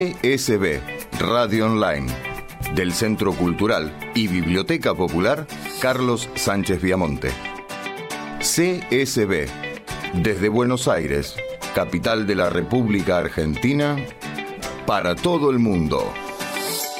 CSB, Radio Online, del Centro Cultural y Biblioteca Popular Carlos Sánchez Viamonte. CSB, desde Buenos Aires, capital de la República Argentina, para todo el mundo.